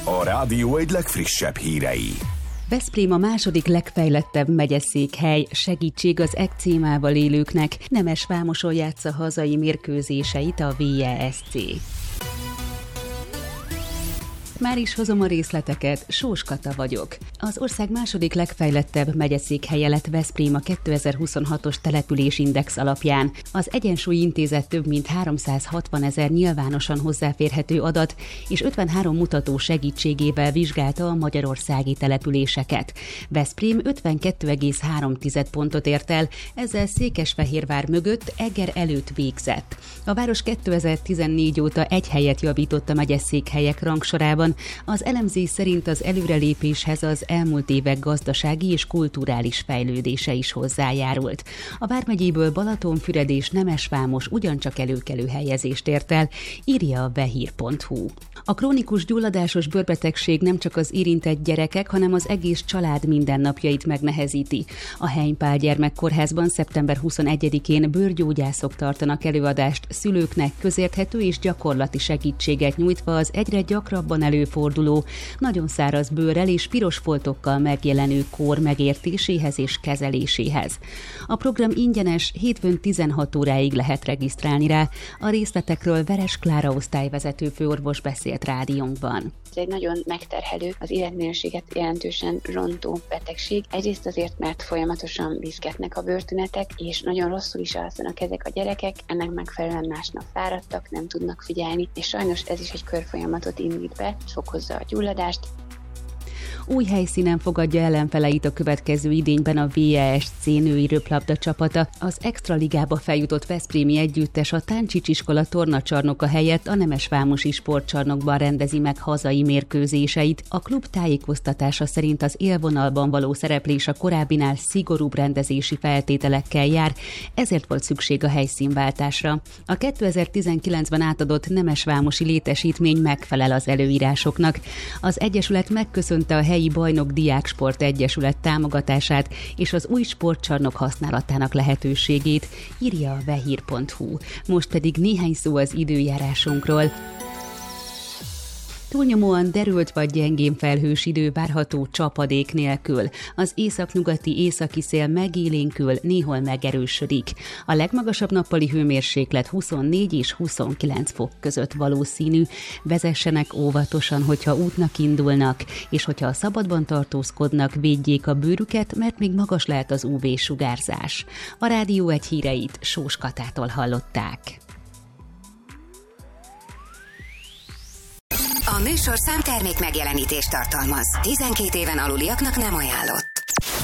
A rádió egy legfrissebb hírei. Veszprém a második legfejlettebb megyeszékhely, segítség az ekcémával élőknek. Nemesvámoson játsza hazai mérkőzéseit a VSC. Már is hozom a részleteket, Sós Kata vagyok. Az ország második legfejlettebb megyeszékhelye lett Veszprém a 2026-os településindex alapján. Az Egyensúly Intézet több mint 360 000 nyilvánosan hozzáférhető adat és 53 mutató segítségével vizsgálta a magyarországi településeket. Veszprém 52,3 pontot ért el, ezzel Székesfehérvár mögött, Eger előtt végzett. A város 2014 óta egy helyet javított a megyeszékhelyek rangsorában. Az elemzés szerint az előrelépéshez az elmúlt évek gazdasági és kulturális fejlődése is hozzájárult. A vármegyéből Balatonfüred és Nemesvámos ugyancsak előkelő helyezést ért el, írja a vehír.hu. A krónikus gyulladásos bőrbetegség nem csak az érintett gyerekek, hanem az egész család mindennapjait megnehezíti. A Heimpál Gyermekkórházban szeptember 21-én bőrgyógyászok tartanak előadást szülőknek közérthető és gyakorlati segítséget nyújtva az egyre gyakrabban előforduló, nagyon száraz bőrrel és piros foltokkal megjelenő kór megértéséhez és kezeléséhez. A program ingyenes, hétfőn 16 óráig lehet regisztrálni rá. A részletekről Veres Klára osztályvezető főorvos beszélt rádiónkban. Ez egy nagyon megterhelő, az életminőséget jelentősen rontó betegség. Egyrészt azért, mert folyamatosan viszketnek a bőrtünetek, és nagyon rosszul is alszanak ezek a gyerekek, ennek megfelelően másnap fáradtak, nem tudnak figyelni, és sajnos ez is egy körfolyamatot indít be, fokozza a gyulladást. Új helyszínen fogadja ellenfeleit a következő idényben a VSC női röplabda csapata. Az Extraligába feljutott veszprémi együttes a Táncsics iskola tornacsarnoka helyett a Nemesvámosi sportcsarnokban rendezi meg hazai mérkőzéseit. A klub tájékoztatása szerint az élvonalban való szereplés a korábbinál szigorúbb rendezési feltételekkel jár, ezért volt szükség a helyszínváltásra. A 2019-ben átadott nemesvámosi létesítmény megfelel az előírásoknak. Az egyesület megköszönte a helyi Bajnok Diáksport Egyesület támogatását és az új sportcsarnok használatának lehetőségét, írja a vehír.hu. Most pedig néhány szó az időjárásunkról. Túlnyomóan derült vagy gyengén felhős idő várható csapadék nélkül. Az északnyugati északi szél megélénkül, néhol megerősödik. A legmagasabb nappali hőmérséklet 24 és 29 fok között valószínű. Vezessenek óvatosan, hogyha útnak indulnak, és hogyha a szabadban tartózkodnak, védjék a bőrüket, mert még magas lehet az UV-sugárzás. A rádió egy híreit Sós Katától hallották. A műsorszám termék megjelenítést tartalmaz. 12 éven aluliaknak nem ajánlott.